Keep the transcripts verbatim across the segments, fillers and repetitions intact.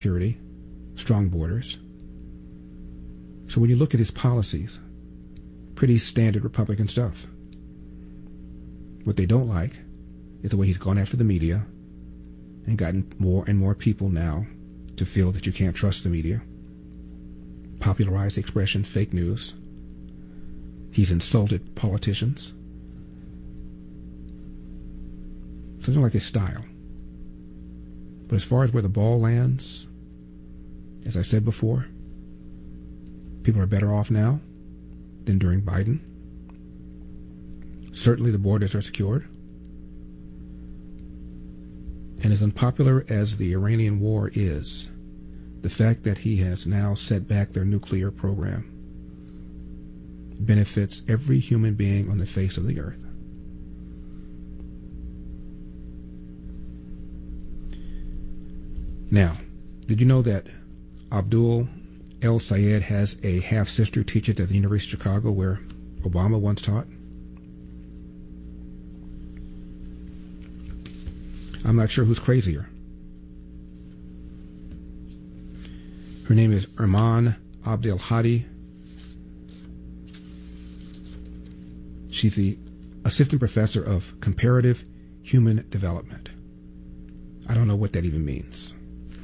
security, strong borders. So when you look at his policies, pretty standard Republican stuff. What they don't like is the way he's gone after the media and gotten more and more people now to feel that you can't trust the media. Popularized the expression fake news. He's insulted politicians. Something like his style. But as far as where the ball lands, as I said before, people are better off now than during Biden. Certainly the borders are secured. And as unpopular as the Iranian war is, the fact that he has now set back their nuclear program benefits every human being on the face of the earth. Now, did you know that Abdul El-Sayed has a half-sister who teaches at the University of Chicago where Obama once taught? I'm not sure who's crazier. Her name is Iman Abdelhadi. She's the assistant professor of comparative human development. I don't know what that even means.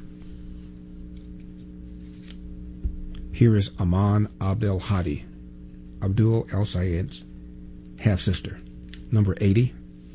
Here is Iman Abdelhadi, Abdul El-Sayed's half-sister, number eighty.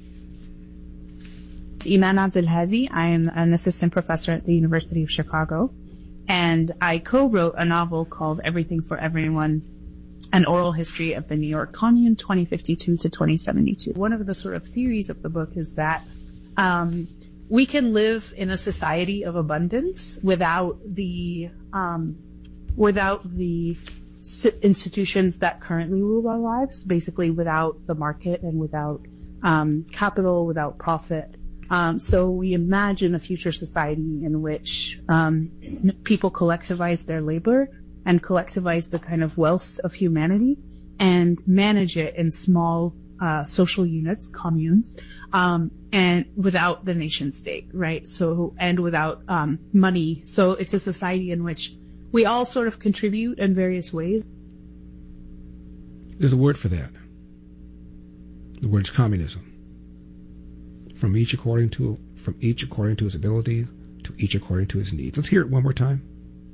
Iman Abdelhadi. I am an assistant professor at the University of Chicago, and I co-wrote a novel called Everything for Everyone, an oral history of the New York Commune, twenty fifty-two to twenty seventy-two. One of the sort of theories of the book is that um, we can live in a society of abundance without the um, without the institutions that currently rule our lives, basically without the market and without um, capital, without profit. Um, so we imagine a future society in which um, people collectivize their labor and collectivize the kind of wealth of humanity and manage it in small uh, social units, communes, um, and without the nation state, right? So, and without um, money. So it's a society in which we all sort of contribute in various ways. There's a word for that. The word's communism. From each according to from each according to his ability, to each according to his needs. Let's hear it one more time.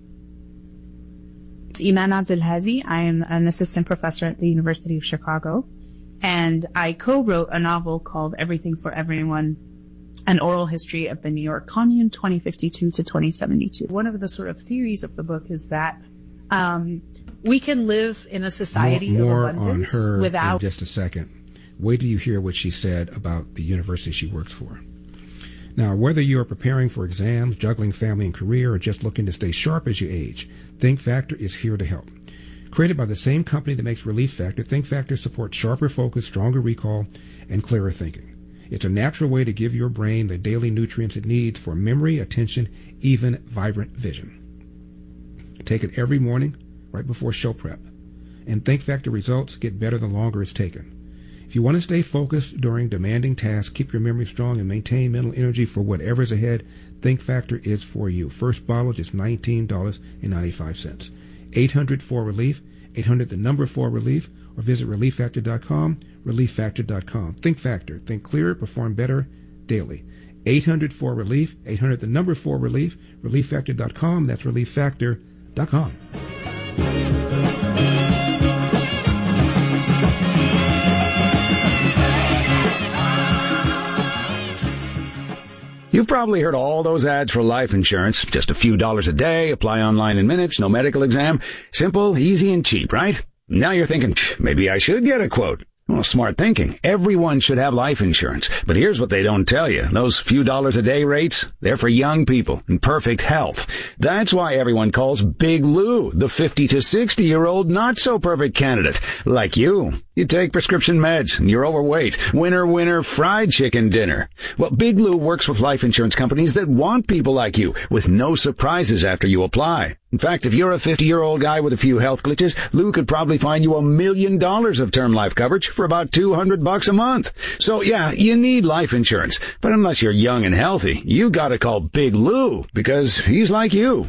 Iman Abdelhadi. I am an assistant professor at the University of Chicago, and I co-wrote a novel called Everything for Everyone, an oral history of the New York Commune, twenty fifty-two to twenty seventy-two. One of the sort of theories of the book is that um, we can live in a society more, more of abundance on her without... in just a second. Wait till you hear what she said about the university she works for. Now, whether you are preparing for exams, juggling family and career, or just looking to stay sharp as you age, Think Factor is here to help. Created by the same company that makes Relief Factor, Think Factor supports sharper focus, stronger recall, and clearer thinking. It's a natural way to give your brain the daily nutrients it needs for memory, attention, even vibrant vision. Take it every morning, right before show prep. And Think Factor results get better the longer it's taken. If you want to stay focused during demanding tasks, keep your memory strong, and maintain mental energy for whatever's ahead, Think Factor is for you. First bottle is nineteen dollars and ninety-five cents. eight hundred four relief, eight hundred the number four relief, or visit relief factor dot com, relief factor dot com. Think Factor. Think clearer, perform better daily. eight hundred four relief, eight hundred the number four relief, relief factor dot com. That's relief factor dot com. You've probably heard all those ads for life insurance. Just a few dollars a day, apply online in minutes, no medical exam. Simple, easy, and cheap, right? Now you're thinking, maybe I should get a quote. Well, smart thinking. Everyone should have life insurance. But here's what they don't tell you. Those few dollars a day rates, they're for young people in perfect health. That's why everyone calls Big Lou the fifty to sixty year old not so perfect candidate. Like you. You take prescription meds and you're overweight. Winner, winner, fried chicken dinner. Well, Big Lou works with life insurance companies that want people like you with no surprises after you apply. In fact, if you're a fifty-year-old guy with a few health glitches, Lou could probably find you a million dollars of term life coverage for about two hundred bucks a month. So yeah, you need life insurance. But unless you're young and healthy, you gotta call Big Lou, because he's like you.